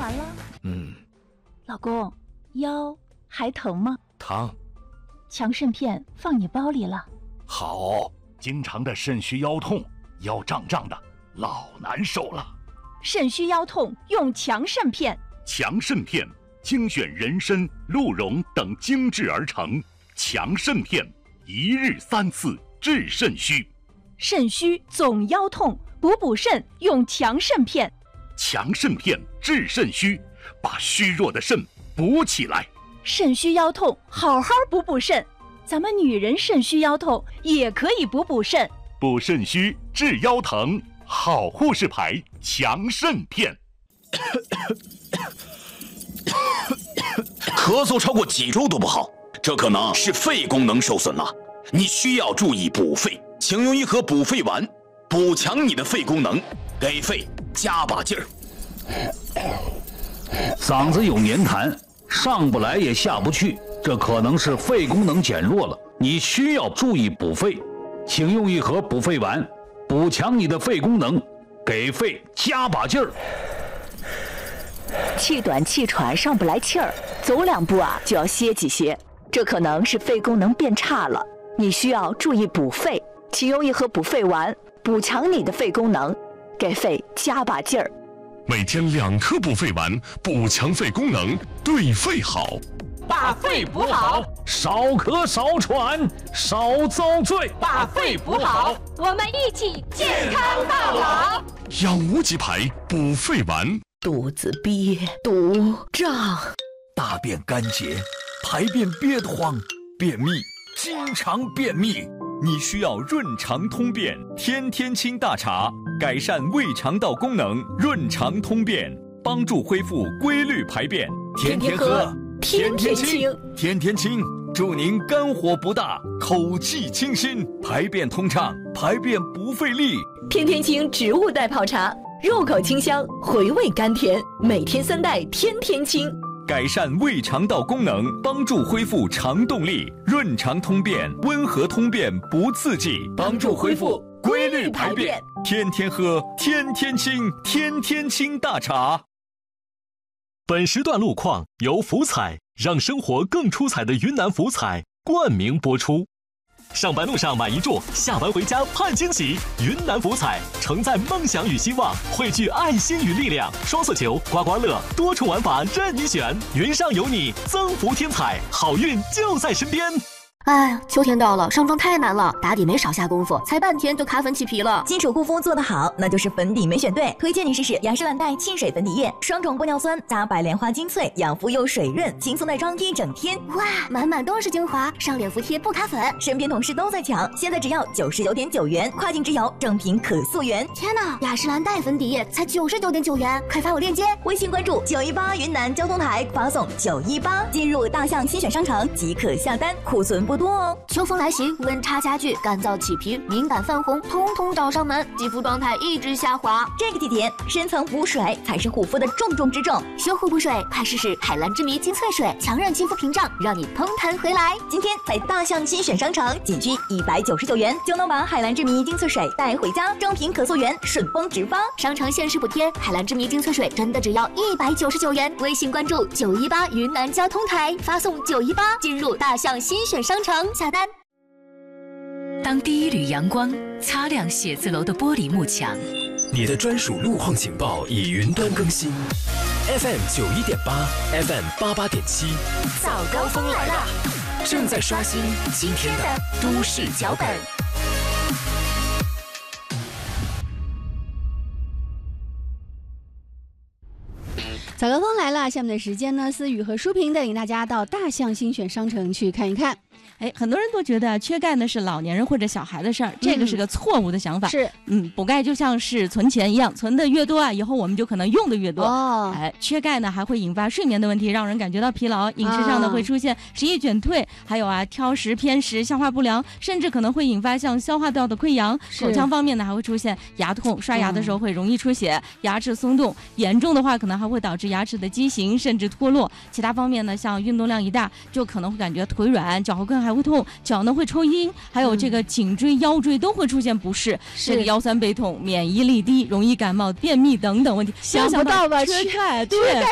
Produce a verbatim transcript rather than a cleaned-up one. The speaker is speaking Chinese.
完了？ 嗯。 老公，腰还疼吗？ 疼。 强肾片放你包里了。 好，经常的肾虚腰痛，腰胀胀的，老难受了。 肾虚腰痛用强肾片。 强肾片精选人参、鹿茸等精制而成，强肾片一日三次治肾虚。 肾虚总腰痛，补补肾用强肾片。 强肾片治肾虚，把虚弱的肾补起来。 肾虚腰痛，好好补补肾。咱们女人肾虚腰痛也可以补补肾。 补肾虚治腰疼，好护士牌强肾片。 咳嗽超过几周都不好，这可能是肺功能受损了。你需要注意补肺，请用一盒补肺丸，补强你的肺功能，给肺加把劲儿。 嗓子有黏痰，上不来也下不去，这可能是肺功能减弱了，你需要注意补肺，请用一盒补肺丸，补强你的肺功能，给肺加把劲儿。 气短气喘上不来气儿，走两步啊就要歇几歇，这可能是肺功能变差了，你需要注意补肺，请用一盒补肺丸，补强你的肺功能，给肺加把劲儿。 每天两颗补肺丸，补强肺功能，对肺好。 把肺补好， 少咳少喘少遭罪。 把肺补好， 我们一起健康到老。 养无极牌补肺丸。 肚子憋堵胀， 大便干结，排便憋得慌，便秘，经常便秘， 你需要润肠通便天天清大茶，改善胃肠道功能，润肠通便，帮助恢复规律排便。 天天喝，天天清， 天天清，祝您肝火不大，口气清新，排便通畅，排便不费力。 天天清植物代泡茶，入口清香，回味甘甜，每天三袋，天天清。 改善胃肠道功能，帮助恢复肠动力，润肠通便，温和通便不刺激， 帮助恢复规律排便。 天天喝，天天清，天天清大茶。 本时段路况由福彩让生活更出彩的云南福彩冠名播出。上班路上买一注，下班回家盼惊喜。云南福彩承载梦想与希望，汇聚爱心与力量。双色球、刮刮乐多重玩法任你选，云上有你，增福添彩，好运就在身边。 哎，秋天到了，上妆太难了，打底没少下功夫，才半天就卡粉起皮了。 基础护肤做得好，那就是粉底没选对。推荐你试试雅诗兰黛沁水粉底液，双重玻尿酸加白莲花精粹，养肤又水润，轻松耐妆一整天。 哇，满满都是精华，上脸服帖不卡粉。 身边同事都在抢，现在只要九十九点九元，跨境直邮，正品可溯源。 天哪，雅诗兰黛粉底液才九十九点九元，快发我链接。 微信关注九一八云南交通台，发送九一八，进入大象新选商城即可下单，库存不多哦。 秋风来袭，温差加剧，干燥起皮，敏感泛红，通通找上门，肌肤状态一直下滑。 这个季节，深层补水才是护肤的重中之重。 修护补水，快试试海蓝之谜精粹水，强韧亲肤屏障，让你通弹回来。 今天在大象新选商城，仅需一百九十九元就能把海蓝之谜精粹水带回家，正品可溯源，顺丰直发。 商城限时补贴，海蓝之谜精粹水真的只要一百九十九元。微信关注九一八云南交通台，发送九一八进入大象新选商城下单。 当第一缕阳光擦亮写字楼的玻璃幕墙， 你的专属路况警报已云端更新 ，F M 九一点八 ，F M 八八点七， 早高峰来了， 正在刷新今天的都市脚本。 早高峰来了，下面的时间呢，思雨和舒平带领大家到大象新选商城去看一看。 哎，很多人都觉得缺钙呢是老年人或者小孩的事儿，这个是个错误的想法。 是， 嗯，补钙就像是存钱一样，存的越多啊，以后我们就可能用的越多。 哦， 哎，缺钙呢还会引发睡眠的问题，让人感觉到疲劳，饮食上呢会出现食欲减退，还有啊挑食偏食、消化不良，甚至可能会引发像消化道的溃疡。口腔方面呢还会出现牙痛，刷牙的时候会容易出血，嗯、牙齿松动，严重的话可能还会导致牙齿的畸形甚至脱落。其他方面呢，像运动量一大，就可能会感觉腿软，脚后跟还会痛，脚呢会抽筋，还有这个颈椎、腰椎都会出现不适，这个腰酸背痛、免疫力低、容易感冒、便秘等等问题。 想不到吧？ 缺钙，对。